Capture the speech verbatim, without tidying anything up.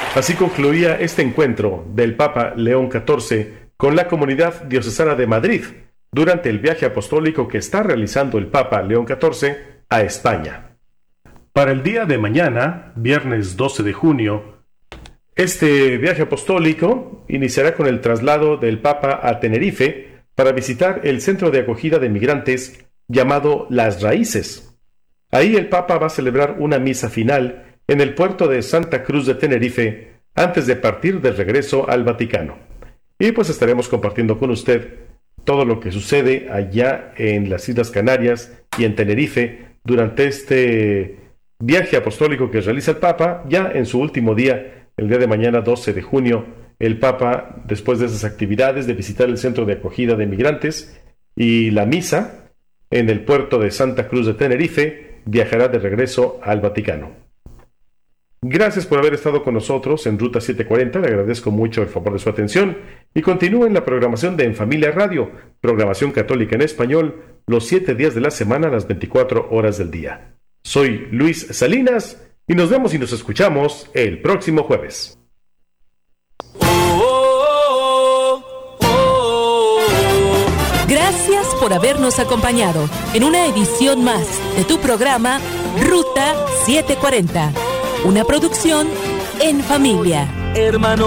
Así concluía este encuentro del Papa León catorce con la comunidad diocesana de Madrid durante el viaje apostólico que está realizando el Papa León catorce a España. Para el día de mañana, viernes doce de junio, este viaje apostólico iniciará con el traslado del Papa a Tenerife para visitar el centro de acogida de migrantes llamado Las Raíces. Ahí el Papa va a celebrar una misa final en el puerto de Santa Cruz de Tenerife antes de partir de regreso al Vaticano. Y pues estaremos compartiendo con usted todo lo que sucede allá en las Islas Canarias y en Tenerife durante este viaje apostólico que realiza el Papa ya en su último día, el día de mañana doce de junio. El Papa, después de esas actividades de visitar el centro de acogida de migrantes y la misa en el puerto de Santa Cruz de Tenerife, viajará de regreso al Vaticano. Gracias por haber estado con nosotros en Ruta setecientos cuarenta, le agradezco mucho el favor de su atención y continúen la programación de En Familia Radio, programación católica en español, los siete días de la semana, las veinticuatro horas del día. Soy Luis Salinas y nos vemos y nos escuchamos el próximo jueves. Gracias por habernos acompañado en una edición más de tu programa Ruta setecientos cuarenta. Una producción En Familia. Hermano.